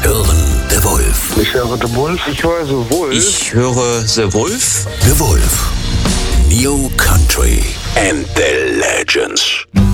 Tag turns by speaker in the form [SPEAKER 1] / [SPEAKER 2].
[SPEAKER 1] hören The Wolf.
[SPEAKER 2] Ich höre The Wolf.
[SPEAKER 3] Ich höre The Wolf.
[SPEAKER 4] Ich höre The Wolf.
[SPEAKER 1] The Wolf. New Country and the Legends.